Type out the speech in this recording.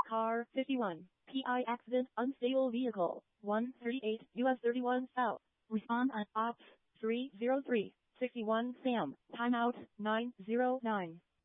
Car 51. PI accident, unstable vehicle. 138 US 31 South. Respond at Ops 303 61 Sam. Timeout 909.